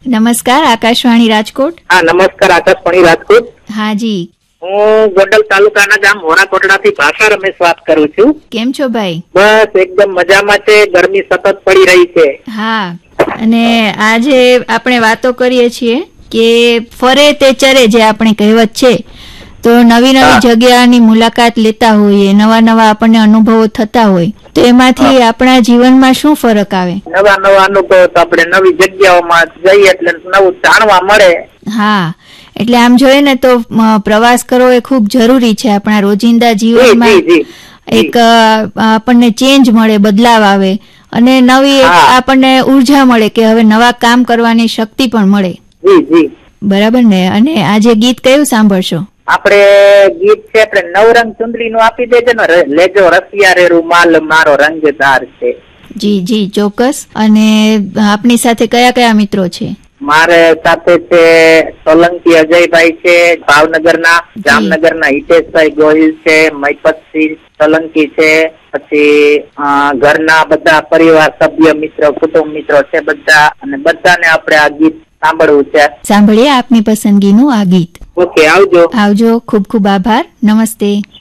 નમસ્કાર, આકાશવાણી રાજકોટ. હા, નમસ્કાર, આકાશવાણી રાજકોટ. હા જી, હું ગોંડલ તાલુકાના ગામ મોરાકોટડાથી ભાષા રમેશ વાત કરું છું. કેમ છો ભાઈ? બસ એકદમ મજામાં છે. ગરમી સતત પડી રહી છે. હા, અને આજે આપણે વાતો કરીએ છીએ કે ફરે તે ચરે, જે આપણે કહેવત છે. તો નવી નવી જગ્યાની મુલાકાત લેતા હોઈએ, નવા નવા આપણને અનુભવો થતા હોય, તો એમાંથી આપણા જીવનમાં શું ફરક આવે? નવા નવા અનુભવ તો આપણે નવી જગ્યાઓમાં જઈએ એટલે નવું જાણવા મળે. હા, એટલે આમ જોઈએ ને તો પ્રવાસ કરવો એ ખૂબ જરૂરી છે આપણા રોજિંદા જીવનમાં. એક આપણને ચેન્જ મળે, બદલાવ આવે, અને નવી આપણને ઉર્જા મળે કે હવે નવા કામ કરવાની શક્તિ પણ મળે. બરાબર ને? અને આજે ગીત કયું સાંભળશો? આપણે ગીત છે આપણે નવરંગ ચુંદડી નું આપી દેજો ને, લેજો રસિયા રે રૂમાલ મારો રંગદાર છે. જી જી, ચોક્કસ. અને આપની સાથે કયા કયા મિત્રો છે? મારે સાથે છે સોલંકી અજયભાઈ છે ભાવનગરના, જામનગરના હિતેશભાઈ ગોહિલ છે, મહિપતસિંહ સોલંકી છે, પછી ઘરના બધા પરિવાર સભ્ય મિત્રો, કુટુંબ મિત્રો છે બધા, અને બધાને આપણે આ ગીત સાંભળવું છે. સાંભળીએ આપની પસંદગીનું આ ગીત. ઓકે, આવજો. આવજો, ખૂબ ખૂબ આભાર. નમસ્તે.